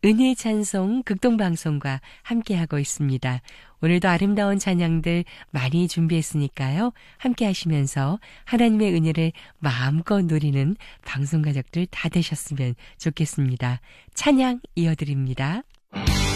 은혜의 찬송 극동방송과 함께하고 있습니다. 오늘도 아름다운 찬양들 많이 준비했으니까요. 함께 하시면서 하나님의 은혜를 마음껏 누리는 방송가족들 다 되셨으면 좋겠습니다. 찬양 이어드립니다.